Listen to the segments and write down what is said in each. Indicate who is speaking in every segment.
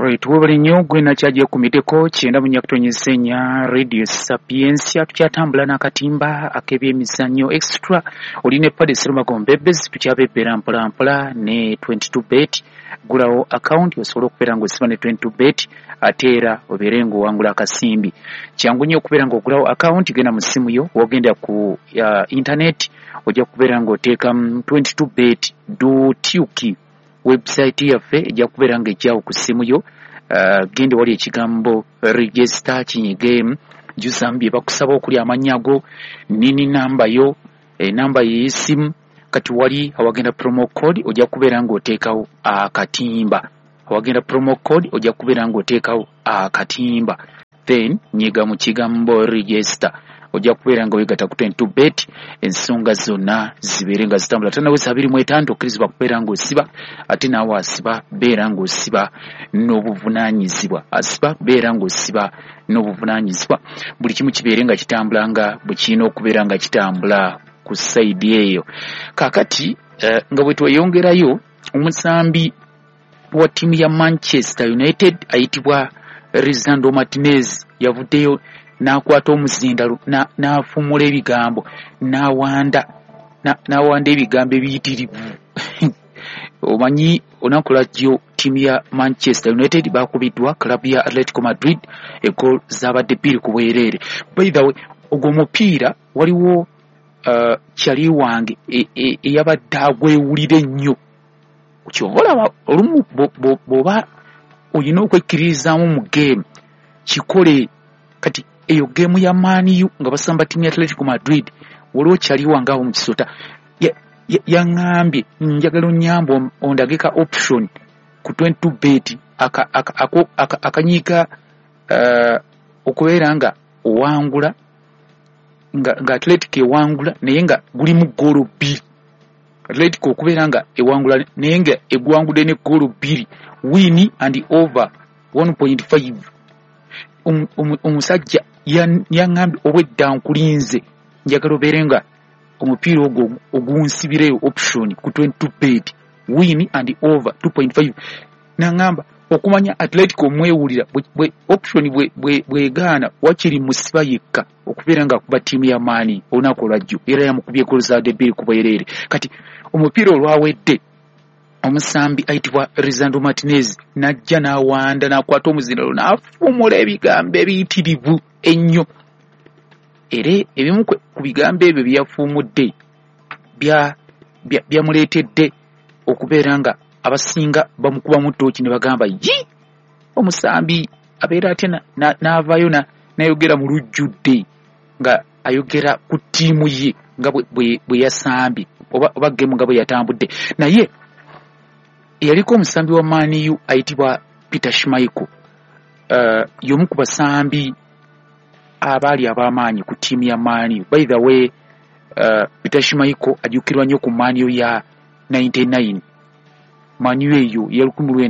Speaker 1: Right, wabali nnyo gwe nakyaje kumiteko kyenda mu nyakutonyesenya Radio Sapiensia tukyatambula n'akatimba ak'ebyemizannyo extra oline Paddy Serumagombe Bebes tukyabebbera mpolampola ne 22bet gulawo account osobola okubeera ng'osiba ne 22bet ate era obeere ng'owangula akasimbi kyangu nnyo okubeera ng'ogulawo account genda mu simu yo wogenda ku internet ojja kubeera ng'oteeka 22bet.uk website yaffe ejja kubeera ng'ejjawo ku simu yo gende wali ekigambo register kinyige jusambye bakusaba okuli amannya go nini namba yo namba y'esimu kati wali awagenda promo code ojja kubeera ng'oteekawo akatimba awagenda promo code ojja kubeera ng'oteekawo akatimba then nyiga mu kigambo register ojja kubeera nga weegata ku 22bet ensonga zonna zibeere nga zitambula tanaweza 25 okkirizibwa kubeera ng'osiba ate naawe asiba beera ng'osiba n'obuvunaanyizibwa asiba beera ng'osiba n'obuvunaanyizibwa buli kimu kibeere nga kitambula nga bwe kirina okubeera nga kitambula ku sayidi eyo kaakati nga bwe tweyongerayo omusambi wa ttiimu ya Manchester United ayitibwa Lisandro Martinez yavuddeyo n'akwata omuzinda n'afumula ebigambo n'awanda ebigambo ebiyitirivu omanyi onakola jjo ttiimu ya Manchester United bakubiddwa klabu ya Atletico Madrid egol zabadde 2 ku bwereere by the way ogwo mupiira waliwo kyali wange eyabadde agwewulira ennyo kyovolaba olumu bw'oba olina okwekkiririzaamu mu game kikole kati eyo game ya Man U nga basamba timu ya Atletico Madrid waliwo kyali wangawo mu kisota yaŋŋambye njagala onnyamba ondageka option ku 22bet akanyiika okubeera nga owangula nga Atletico ewangula naye nga gulimu goolo 2 Atletico okubeera nga ewangula naye nga egwangudde ne goolo 2 win and over 1.5 omusajja yaŋŋambye obwedda nkulinze njagala obeere nga omupiira ogwo ogunsibireyo option ku 22bet win and over 2.5 naŋŋamba okumanya Atletico mwewulira option bwegaana wakiri musiba yekka okubeera nga kuba ttiimu ya maani olunaku olwajjo era yamukubye goolo za 2 ku bwereere kati omupiira olwawedde omusambi ayitibwa Lisandro Martinez najja n'awanda n'akwata omuzindalo n'afumula ebigambo ebiyitirivu ennyo era ebimu ku bigambo ebyo byafumudde byamuleetedde okubeera nga abasinga bamukubamu ttooki ne bagamba yi omusambi abeera ate n'avaayo n'ayogera mu lujjudde nga ayogera ku ttiimu ye nga bwe yasambye oba gemu nga bwe yatambudde naye yaliko omusambi wa Man U ayitibwa Peter Schmeichel y'omu ku basambi abaali ab'amaanyi ku ttiimu ya Man U by the way Peter Schmeichel ajjukirwa nnyo ku Man U ya 99 Man U eyo ya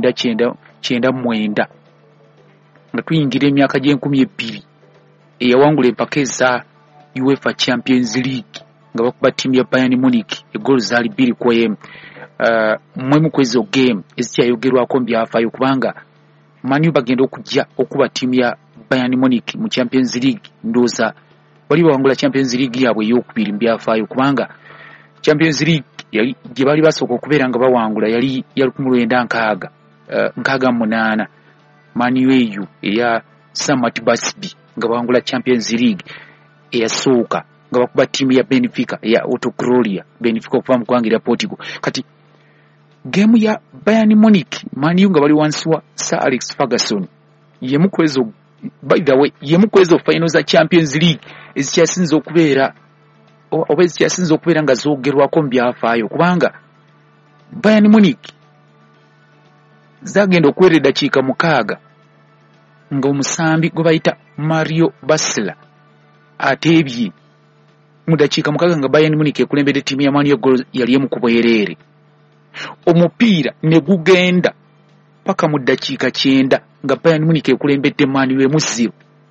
Speaker 1: 1999 nga tuyingira emyaka gye12 eyawangula empaka eza UEFA Champions League nga bakuba ttiimu ya Bayern Munich eggoolo zaali 2-1 mwemu kwezo game ezikyayogerwako mbyafaayo kubanga Man U bagenda okujja okuba ttiimu ya Bayern Munich mu Champions League ndooza bali bawangula Champions League yaabwe ey'okubiri mbyafaayo kubanga Champions League gye bali basooka okubeera nga bawangula yali 1968 Man U eyo eya Samat Basbi nga bawangula Champions League eyasooka nga bakuba ttiimu ya Benfica eya Autogloria Benfica okuva mu ggwanga erya Portugal kati game ya Bayern Munich Man U nga bali wansi wa Sir Alex Ferguson yemu kwezo by the way yemu kwezo final za Champions League ezikyasinza okubeera oba ezikyasinza okubeera nga zoogerwako mu byafaayo kubanga Bayern Munich zagenda okuwera eddakiika 6 nga omusambi gwe bayita Mario Basler ateebye mu ddakiika 6 nga Bayern Munich ekulembedde ttiimu ya Man U yali emu ku bwereere omupiira ne gugenda paka mu ddakiika 9 nga Bayern Munich ekulembedde Man U 1-0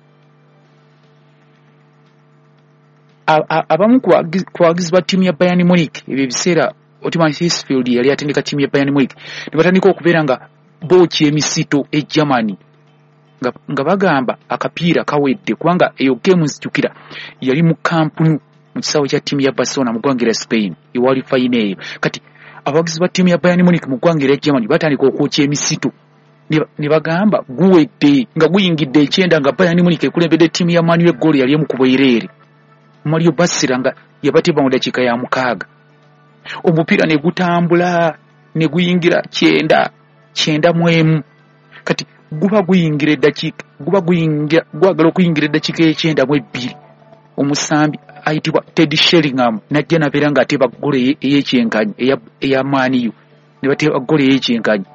Speaker 1: abamu ku bawagizi ba ttiimu ya Bayern Munich ebyo ebiseera Ottoman Hitzfeld yali atendeka ttiimu ya Bayern Munich ne batandika okubeera nga bochi emisito e Germany nga bagamba akapiira kawedde kubanga eyo game nzijukira yali mu kampunu mu kisawo kya timu ya Barcelona mu ggwanga lya Spain ewali fayina eyo kati abagizi ba timu ya Bayern Munich mu ggwanga lya Germany batandika okwokya emisito ne bagamba guwedde nga guyingidde ekyenda nga Bayern Munich ekulembedde timu ya Manu eggolo yali emu ku bwereere Mario Basira nga yabatiba mu dakiika ya 6 omupiira ne gutambula ne guyingira kyenda mu emu kati guba guyingira eddakiika gwagala okuyingira eddakiika y'ekyenda mu ebbiri omusambi ayitibwa Ted Sheringham najja nabeera ng'ateeba ggolo ey'ekyenkanyi eya Maniyu ne bateeba ggolo ey'ekyenkanyi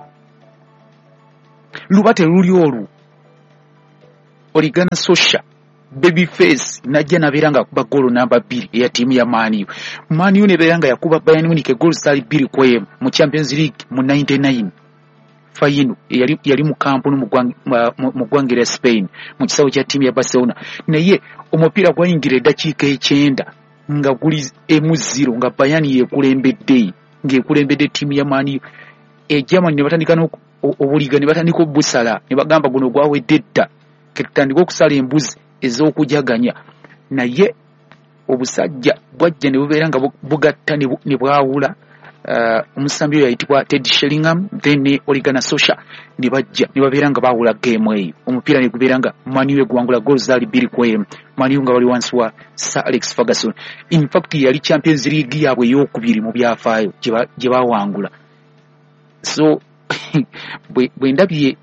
Speaker 1: lubate luli olwo Oligana Sosha Babyface najja nabeera ng'akuba ggolo namba 2 eya tiimu ya Maniyu ne beera nga yakuba Bayern Munich ggolo zitaali 2-1 mu Champions League mu 99 fayino yali mu kampunu mu ggwanga lya Spain mu kisawo kya tiimu ya Barcelona naye omupiira gwayingira eddakiika ekyenda nga guli 1-0 nga Bayern ng'ekulembedde tiimu ya Maniyu Germany ne batandika obuliga ne batandika obusala ne bagamba guno gwawedde dda ketutandika okusala embuzi ez'okujaganya naye obusajja bwajja ne bubeera nga bugatta ne bwawula omusambi oyo yayitibwa Ted Sheringham then ne Oligana Sosha ne bajja ne babeera nga baawula game eyo omupiira ne gubeera nga Maniyu egwangula goals zaali 2-1 Maniyu nga bali wansi wa Sir Alex Ferguson in fact yali Champions League yaabwe ey'okubiri mu byafaayo gye baawangula so bwe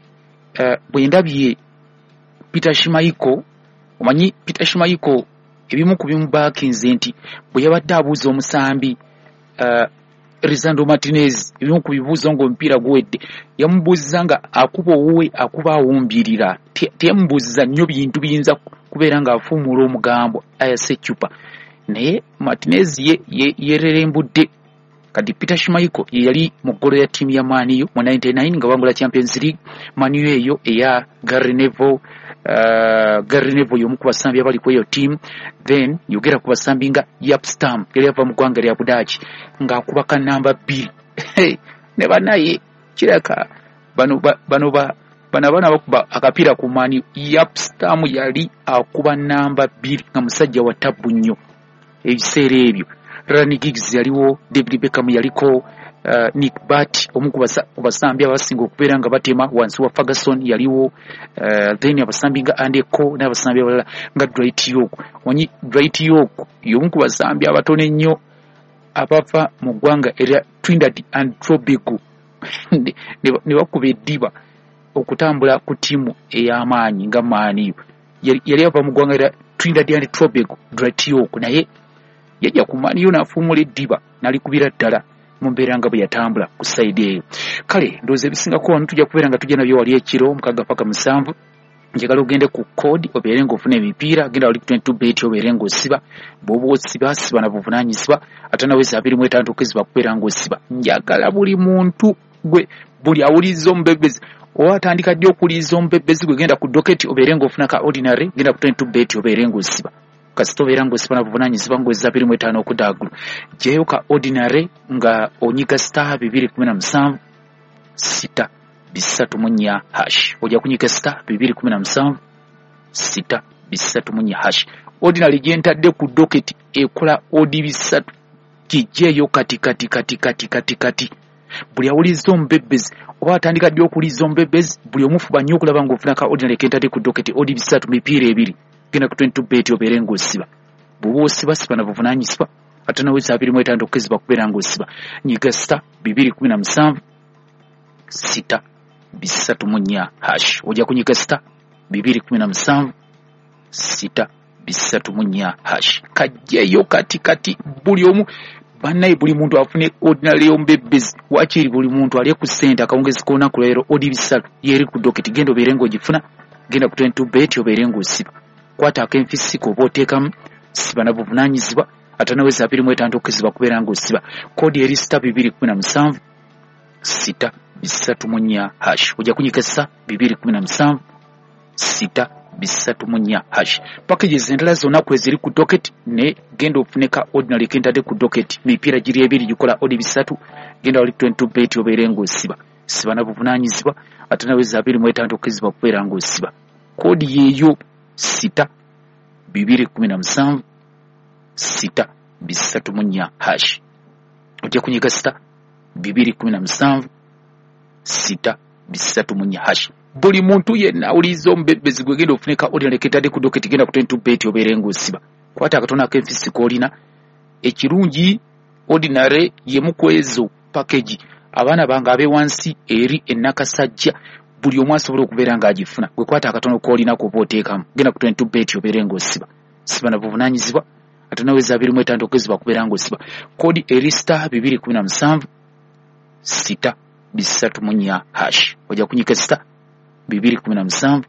Speaker 1: ndabye Peter Schmeichel omanyi Peter Schmeichel ebimu ku bimu baakinze nti bwe yabadde abuuza omusambi Lisandro Martinez ebimu ku bibuuzo ng'omupiira guwedde yamubuuziza nga akuba owuwe akuba awumbirira teyamubuuziza nnyo bintu biyinza kubeera ng'afuumuula omugambo ayase cupa naye Martinez yererembudde kati Peter Schmeichel yali mu ggolo ya tiimu ya Maniyu mu 99 nga bangula Champions League Maniyu eyo eya Gary Neville y'omu ku basambi abali ku eyo tiimu then yogera ku basambi nga Yapstam yali ava mu ggwanga lya Budaaki ng'akubaka namba 2 ne banaye kiraka bano abaana bakuba akapiira ku Maniyu Yapstam yali akuba namba 2 nga musajja wa tabbu nnyo ebiseera ebyo Rani Giggs yaliwo David Beckham yaliko Nick Butt omu ku basambi abasinga okubeera nga batema wansi wa Ferguson yaliwo then abasambi nga Andy Cole n'abasambi abalala nga Dwight York onyi Dwight York y'omu ku basambi abatono ennyo abava mu ggwanga erya Trinidad and Tobago ne bakuba eddiba okutambula ku ttiimu ey'amaanyi nga Maniyu yali ava mu ggwanga erya Trinidad and Tobago Dwight York naye yajja ku Maniyu n'afuumula eddiba n'alikubira ddala mu mbeera nga bwe yatambula ku sayidi eyo kale ndowooza ebisingako wano tujja kubeera nga tujja nabyo wali ekiro 6-7 njagala ogende ku kodi obeere ng'ofuna emipiira genda wali 22 bet obeere ng'osiba bw'oba osiba siba na buvunaanyizibwa ate naweza 25 okeziba kubeera ng'osiba njagala buli muntu gwe buli awuliriza omubebezi oba atandika ddi okuwuliriza omubebezi gwe genda ku doketi obeere ng'ofuna ka ordinary genda ku 22 bet obeere ng'osiba kasita obeera ng'osiba na buvunaanyizibwa ng'ozza 25 okudaagulu gyeyo ka ordinary nga onyiga star 217 6 bisatu hash ojja kunyiga star 217 6 bisatu hash ordinary gyentadde ku docket ekola odi bisatu kijeyo kati buli awuliriza omubebezi oba atandika ddi okuwuliriza omubebezi buli omufuba nnyo okulaba ng'ofuna ka ordinary kentadde ku docket odi bisatu mipiira 2 genda ku 22 bet obeere ng'osiba bw'oba osiba siba na buvunaanyizibwa ate naweza 25 okukeziba kubeera ng'osiba nyiga star 217 6 bisatu hash ojja kunyiga star 217 6 bisatu hash kajjeyo kati buli omu bannaye buli muntu afune ordinary omubebezi wakiri buli muntu ali ku ssente akawungezi k'olunaku leero odi bisatu yeri ku doketi genda obeere ng'ogifuna genda ku 22 bet obeere ng'osiba kwata ak'enfisiko oba oteekamu siba na buvunaanyizibwa ate naweza 25 okuziba kubeera ng'osiba kodi eri star 217 6 bisatu hash ojja kunyiga star 217 6 bisatu hash packages endala zonna kweziri ku docket ne genda ofuneka ordinary kentadde ku docket mipiira giri ebiri gikola odi bisatu genda wali 22 bet obeere ng'osiba siba na buvunanyizibwa ate naweza 26 okuzibwa kubeera ng'osiba. Koodi yeeyo 6-217 6-34 hash. Ojja kunyiga 6-217 6-34 hash. Buli muntu yenna awuliriza omubebbezi gwe genda ofuneka ordinary ketadde ku doketi genda ku 22bet obeere ng'osiba. Kwata akatono ak'enfisi k'olina ekirungi ordinary yemu kwezo package abaana bange abewansi eri ennakasajja buli omu asobola okubeera ng'agifuna. Gwe kwata akatono k'olina kuba oteekamu genda ku 22bet obeere ng'osiba. Siba na buvunanyizibwa ate naweza 26 okuzibwa kubeera ng'osiba. Koodi eri *217 6-34 hash. Ojja kunyika 217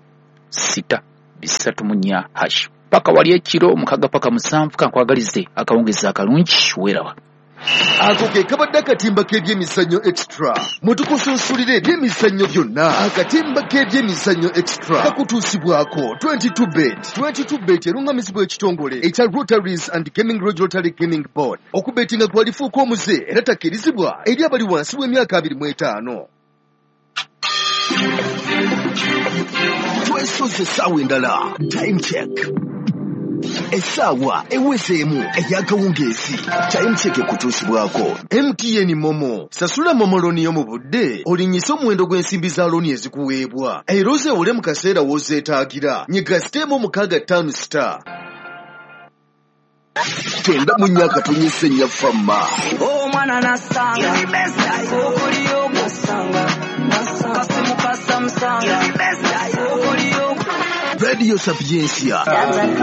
Speaker 1: 6-34 hash. Paka wali ekiro mukaga paka 7 kankwagalize akawungeza akalungi weerawa.
Speaker 2: Ako ke kabadde akatimba k'ebyemizannyo extra. Mutukusunsulire ebyemizannyo byonna. Akatimba k'ebyemizannyo extra kakutuusibwako 22bet. 22bet erungamizibwa ekitongole ekya Rotaries and Gaming Lodge Rotary Gaming Board. Okubetinga kwalifuuka omuze era takkirizibwa eri abali wansi w'emyaka 25. Twesoze essaawa endala. Time check. Essaawa ewezeemu ey'akawungeezi. Time check kutuusibwako MTN Momo. Sasula Momo looni yo mu budde olinnyisa omuwendo gw'ensimbi za looni ezikuweebwa era ozeewole mu kaseera w'ozeetaagira. Nyiga siteemu 65*. Tenda mu nnyaka tonyese nnya famma.
Speaker 3: Omwana nasanga okuliyo musanga kasimu kasamsanga okuliyo
Speaker 2: Radio Sapiencia.